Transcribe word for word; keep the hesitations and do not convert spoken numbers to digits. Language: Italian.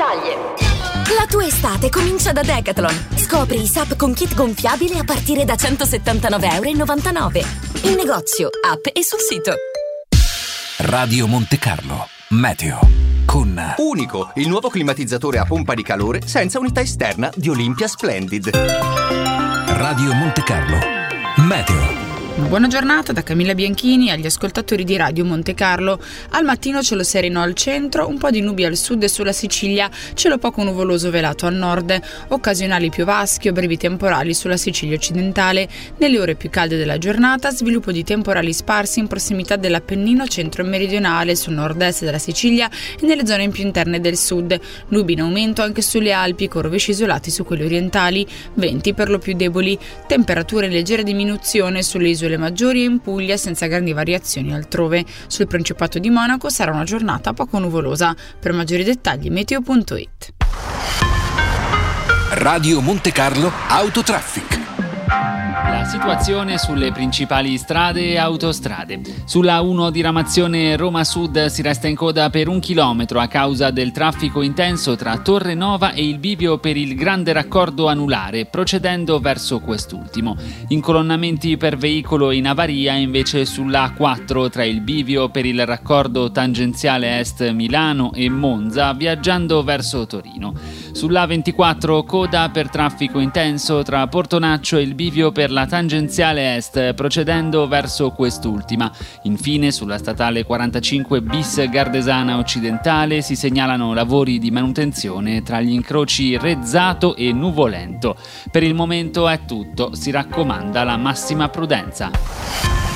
maglie. La tua estate comincia da Decathlon. Scopri i S A P con kit gonfiabile a partire da centosettantanove virgola novantanove euro. In negozio, app e sul sito. Radio Monte Carlo Meteo con Unico, il nuovo climatizzatore a pompa di calore senza unità esterna di Olympia Splendid. Radio Monte Carlo Meteo. Buona giornata da Camilla Bianchini agli ascoltatori di Radio Monte Carlo. Al mattino cielo sereno al centro, un po' di nubi al sud e sulla Sicilia, cielo poco nuvoloso velato al nord, occasionali piovaschi o brevi temporali sulla Sicilia occidentale. Nelle ore più calde della giornata, sviluppo di temporali sparsi in prossimità dell'Appennino centro-meridionale, sul nord-est della Sicilia e nelle zone più interne del sud. Nubi in aumento anche sulle Alpi, con rovesci isolati su quelle orientali, venti per lo più deboli, temperature in leggera diminuzione sulle isole maggiori e in Puglia senza grandi variazioni altrove. Sul Principato di Monaco sarà una giornata poco nuvolosa. Per maggiori dettagli meteo punto it. Radio Monte Carlo Autotraffic. La situazione sulle principali strade e autostrade. Sulla uno diramazione Roma Sud si resta in coda per un chilometro a causa del traffico intenso tra Torre Nova e il bivio per il grande raccordo anulare, procedendo verso quest'ultimo. Incolonnamenti per veicolo in avaria invece sulla A quattro tra il bivio per il raccordo tangenziale est Milano e Monza, viaggiando verso Torino. Sulla A ventiquattro coda per traffico intenso tra Portonaccio e il bivio per la tangenziale est, procedendo verso quest'ultima. Infine sulla statale quarantacinque bis Gardesana occidentale si segnalano lavori di manutenzione tra gli incroci Rezzato e Nuvolento. Per il momento è tutto, si raccomanda la massima prudenza.